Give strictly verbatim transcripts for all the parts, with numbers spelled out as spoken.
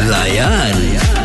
Layan.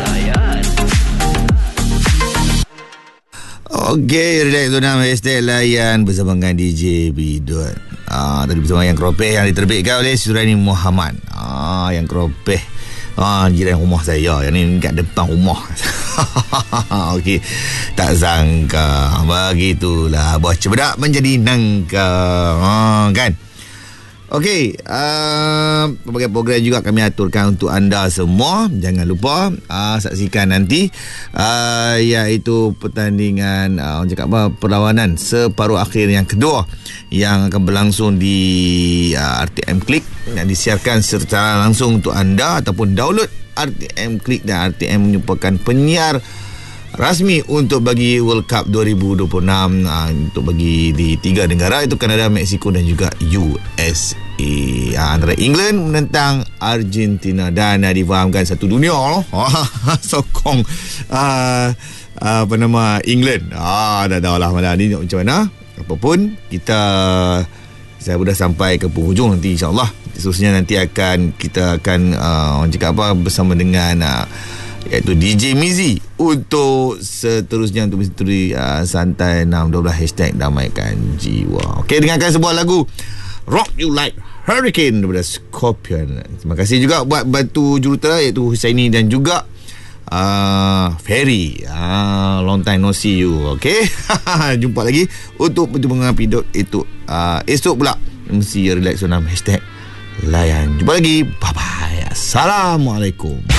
Okey, relax zona hashtag layan bersama dengan D J Bidon. Ah, tadi bersama yang Keropeh yang diterbitkan oleh Suraini Muhammad. Ah, yang Keropeh. Ah, jiran rumah saya. Yang ni kat depan rumah. Okey. Tak sangka begitulah buah cebedak menjadi nangka. Ah, kan? Okey, uh, pelbagai program juga kami aturkan untuk anda semua. Jangan lupa uh, saksikan nanti uh, iaitu pertandingan uh, orang cakap apa, perlawanan separuh akhir yang kedua yang akan berlangsung di uh, R T M Click yang disiarkan secara langsung untuk anda, ataupun download R T M Click, dan R T M merupakan penyiar rasmi untuk bagi World Cup dua ribu dua puluh enam uh, untuk bagi di tiga negara, itu Kanada, Mexico dan juga U S A. uh, antara England menentang Argentina, dan uh, difahamkan satu dunia loh sokong uh, uh, apa nama England. Ah, dah tahu lah malam ni macam mana. Apapun, kita saya sudah sampai ke penghujung. Nanti insyaAllah seterusnya nanti akan kita akan uh, orang cakap apa bersama dengan uh, iaitu D J Mizi untuk seterusnya untuk misteri uh, santai enam dua belas hashtag damaikan jiwa. Okey, dengarkan sebuah lagu Rock You Like Hurricane daripada Scorpion. Terima kasih juga buat bantu jurutera iaitu Husaini dan juga uh, Ferry. uh, Long time no see you. Okey. Jumpa lagi untuk perjumpaan episod itu uh, esok pula. Mesti relax enam hashtag layan. Jumpa lagi. Bye bye. Assalamualaikum.